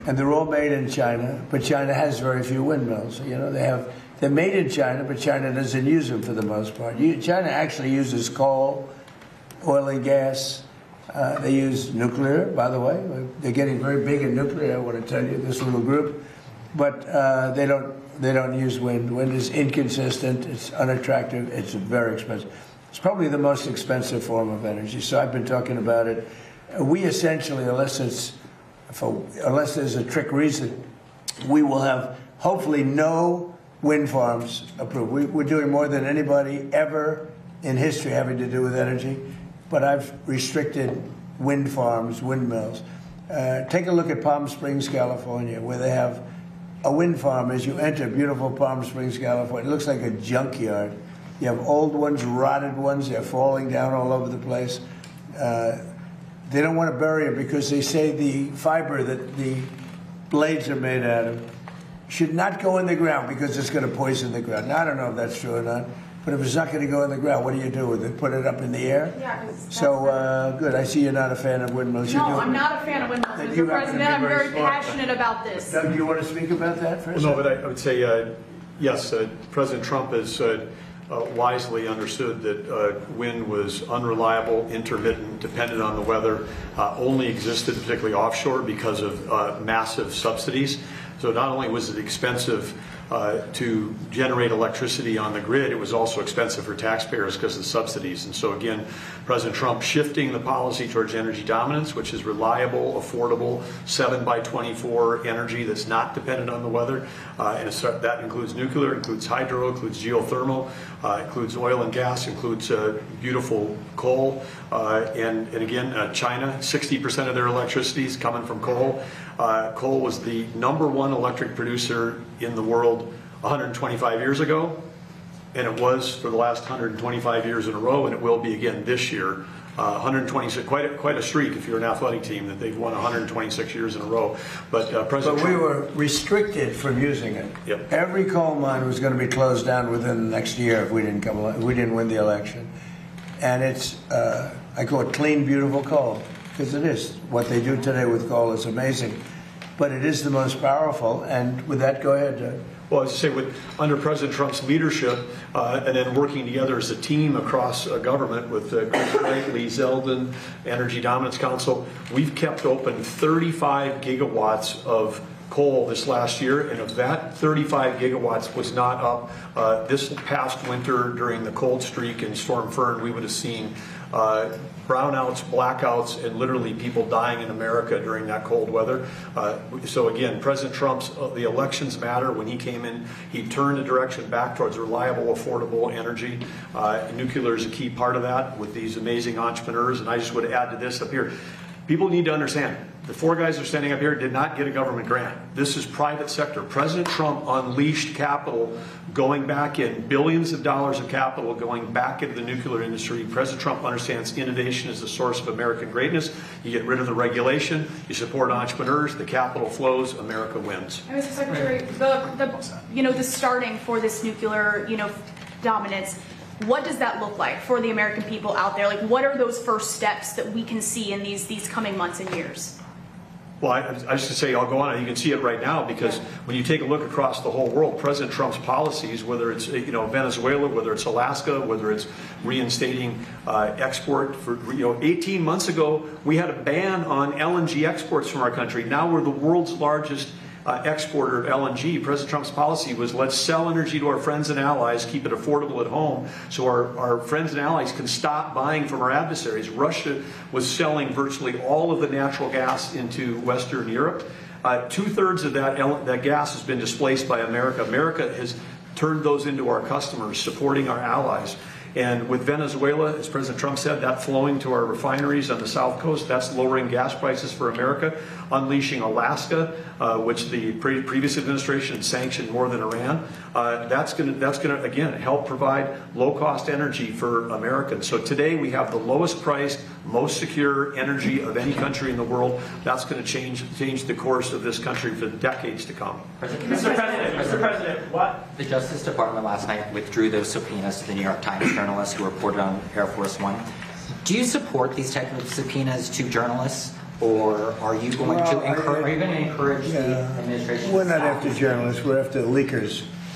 And they're all made in China, but China has very few windmills. You know, they're made in China, but China doesn't use them for the most part. China actually uses coal, oil and gas. They use nuclear, by the way. They're getting very big in nuclear, I want to tell you, this little group. But they don't use wind. Wind is inconsistent, it's unattractive, it's very expensive. It's probably the most expensive form of energy, so I've been talking about it. We essentially, unless there's a trick reason, we will have hopefully no wind farms approved. We're doing more than anybody ever in history having to do with energy, but I've restricted wind farms, windmills. Take a look at Palm Springs, California, where they have a wind farm. As you enter beautiful Palm Springs, California, it looks like a junkyard. You have old ones, rotted ones, they're falling down all over the place. They don't want to bury it because they say the fiber that the blades are made out of should not go in the ground because it's going to poison the ground. Now, I don't know if that's true or not, but if it's not going to go in the ground, what do you do with it? Put it up in the air? Yeah. So, good. I see you're not a fan of windmills. No, I'm not a fan of windmills, Mr. President. I'm very passionate about this. Doug, do you want to speak about that for a second? No, but I would say, yes, President Trump has wisely understood that wind was unreliable, intermittent, dependent on the weather, only existed particularly offshore because of massive subsidies. So not only was it expensive to generate electricity on the grid, it was also expensive for taxpayers because of the subsidies. And so again, President Trump shifting the policy towards energy dominance, which is reliable, affordable, 7x24 energy that's not dependent on the weather. And that includes nuclear, includes hydro, includes geothermal, includes oil and gas, includes beautiful coal. And again, China, 60% of their electricity is coming from coal. Coal was the #1 electric producer in the world 125 years ago, and it was for the last 125 years in a row, and it will be again this year. 126, quite a streak if you're an athletic team that they've won 126 years in a row. But President Trump, we were restricted from using it. Yep. Every coal mine was going to be closed down within the next year if we didn't win the election. And it's I call it clean, beautiful coal because it is. What they do today with coal is amazing. But it is the most powerful, and with that, go ahead. Well, as I say, under President Trump's leadership, and then working together as a team across government with Chris Wright, Lee Zeldin, Energy Dominance Council, we've kept open 35 gigawatts of coal this last year, and of that, 35 gigawatts was not up. This past winter, during the cold streak and Storm Fern, we would have seen brownouts, blackouts, and literally people dying in America during that cold weather. So again, President Trump's, the elections matter. When he came in, he turned the direction back towards reliable, affordable energy. Nuclear is a key part of that with these amazing entrepreneurs. And I just would add to this up here. People need to understand, the four guys that are standing up here did not get a government grant. This is private sector. President Trump unleashed capital going back in, billions of dollars of capital going back into the nuclear industry. President Trump understands innovation is the source of American greatness. You get rid of the regulation, you support entrepreneurs, the capital flows, America wins. And Mr. Secretary, the starting for this nuclear, dominance, what does that look like for the American people out there? Like, what are those first steps that we can see in these coming months and years? Well, I was going to say, I'll go on. You can see it right now because when you take a look across the whole world, President Trump's policies, whether it's Venezuela, whether it's Alaska, whether it's reinstating export for 18 months ago, we had a ban on LNG exports from our country. Now we're the world's largest exporter of LNG. President Trump's policy was let's sell energy to our friends and allies, keep it affordable at home so our friends and allies can stop buying from our adversaries. Russia was selling virtually all of the natural gas into Western Europe. 2/3 of that gas has been displaced by America. America has turned those into our customers, supporting our allies. And with Venezuela, as President Trump said, that flowing to our refineries on the South Coast, that's lowering gas prices for America. Unleashing Alaska, which the previous administration sanctioned more than Iran, that's going to again help provide low-cost energy for Americans. So today we have the lowest priced, most secure energy of any country in the world. That's going to change the course of this country for decades to come. Mr. President, what? The Justice Department last night withdrew those subpoenas to the New York Times journalists who reported on Air Force One. Do you support these types of subpoenas to journalists Or are you going to encourage the administration? We're to not stop after these journalists, we're after leakers.